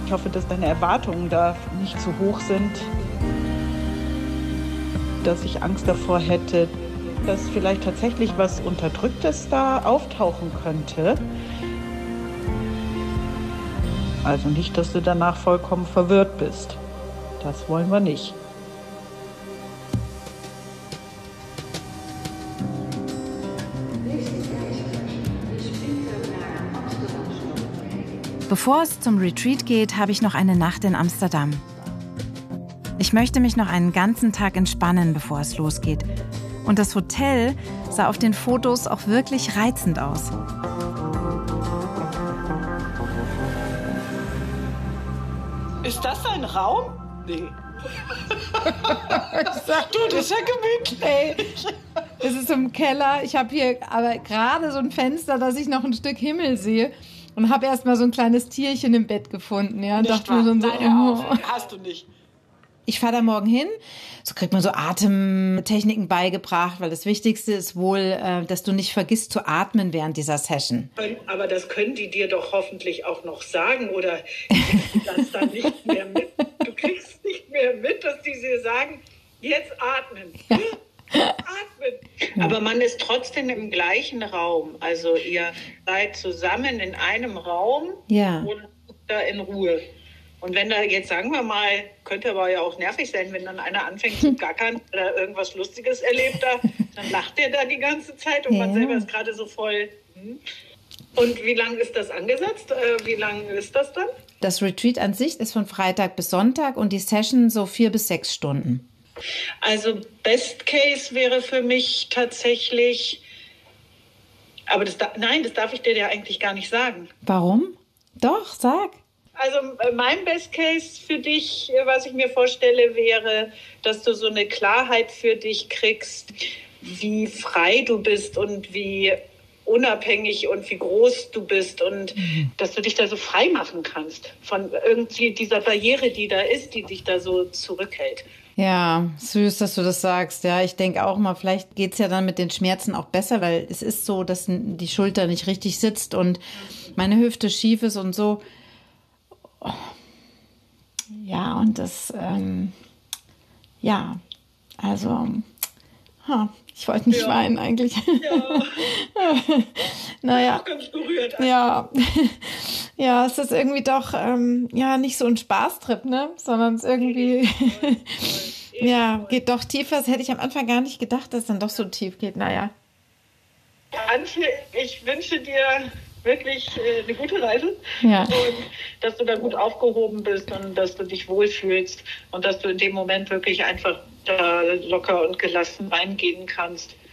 Ich hoffe, dass deine Erwartungen da nicht zu hoch sind, dass ich Angst davor hätte, dass vielleicht tatsächlich was Unterdrücktes da auftauchen könnte. Also nicht, dass du danach vollkommen verwirrt bist. Das wollen wir nicht. Bevor es zum Retreat geht, habe ich noch eine Nacht in Amsterdam. Ich möchte mich noch einen ganzen Tag entspannen, bevor es losgeht. Und das Hotel sah auf den Fotos auch wirklich reizend aus. Ist das ein Raum? Nee. Du, das ist ja gemütlich. Ey, es ist im Keller. Ich habe hier aber gerade so ein Fenster, dass ich noch ein Stück Himmel sehe. Und habe erst mal so ein kleines Tierchen im Bett gefunden. Ja, und dachte mir schon so, Hast du nicht. Ich fahre da morgen hin, so kriegt man so Atemtechniken beigebracht, weil das Wichtigste ist wohl, dass du nicht vergisst zu atmen während dieser Session. Aber das können die dir doch hoffentlich auch noch sagen, oder kriegst du das dann nicht mehr mit? Du kriegst nicht mehr mit, dass die dir sagen, jetzt atmen. Ja. Atmen. Aber man ist trotzdem im gleichen Raum. Also ihr seid zusammen in einem Raum und da in Ruhe. Und wenn da jetzt, sagen wir mal, könnte aber ja auch nervig sein, wenn dann einer anfängt zu gackern oder irgendwas Lustiges erlebt da, dann lacht der da die ganze Zeit und man selber ist gerade so voll. Und wie lange ist das angesetzt? Wie lange ist das dann? Das Retreat an sich ist von Freitag bis Sonntag und die Session so 4 bis 6 Stunden. Also Best Case wäre für mich tatsächlich, aber das darf ich dir ja eigentlich gar nicht sagen. Warum? Doch, sag. Also mein Best Case für dich, was ich mir vorstelle, wäre, dass du so eine Klarheit für dich kriegst, wie frei du bist und wie unabhängig und wie groß du bist und dass du dich da so frei machen kannst von irgendwie dieser Barriere, die da ist, die dich da so zurückhält. Ja, süß, dass du das sagst. Ja, ich denke auch mal, vielleicht geht's ja dann mit den Schmerzen auch besser, weil es ist so, dass die Schulter nicht richtig sitzt und meine Hüfte schief ist und so. Ja, und das, ich wollte nicht weinen eigentlich. Ja. Naja. Ganz berührt. Ja. Ja, es ist irgendwie doch, nicht so ein Spaßtrip, ne? Sondern es irgendwie, geht doch tiefer. Das hätte ich am Anfang gar nicht gedacht, dass es dann doch so tief geht. Naja. Antje, ich wünsche dir wirklich eine gute Reise und dass du da gut aufgehoben bist und dass du dich wohlfühlst und dass du in dem Moment wirklich einfach da locker und gelassen reingehen kannst.